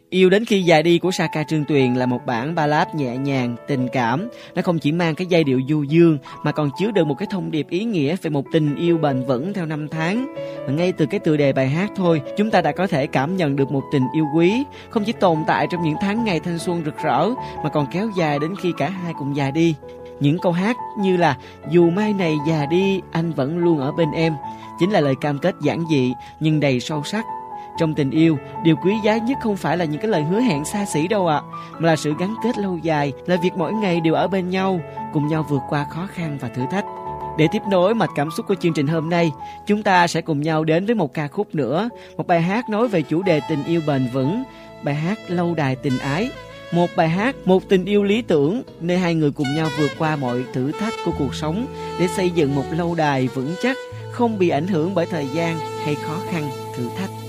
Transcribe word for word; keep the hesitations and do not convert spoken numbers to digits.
Yêu đến khi già đi của Sa Ca Trương Tuyền là một bản ballad nhẹ nhàng, tình cảm. Nó không chỉ mang cái giai điệu du dương mà còn chứa đựng một cái thông điệp ý nghĩa về một tình yêu bền vững theo năm tháng. Và ngay từ cái tựa đề bài hát thôi, chúng ta đã có thể cảm nhận được một tình yêu quý không chỉ tồn tại trong những tháng ngày thanh xuân rực rỡ mà còn kéo dài đến khi cả hai cùng già đi. Những câu hát như là dù mai này già đi anh vẫn luôn ở bên em chính là lời cam kết giản dị nhưng đầy sâu sắc. Trong tình yêu, điều quý giá nhất không phải là những cái lời hứa hẹn xa xỉ đâu ạ, à, mà là sự gắn kết lâu dài, là việc mỗi ngày đều ở bên nhau, cùng nhau vượt qua khó khăn và thử thách. Để tiếp nối mạch cảm xúc của chương trình hôm nay, chúng ta sẽ cùng nhau đến với một ca khúc nữa, một bài hát nói về chủ đề tình yêu bền vững, bài hát Lâu đài tình ái. Một bài hát, một tình yêu lý tưởng, nơi hai người cùng nhau vượt qua mọi thử thách của cuộc sống để xây dựng một lâu đài vững chắc, không bị ảnh hưởng bởi thời gian hay khó khăn, thử thách.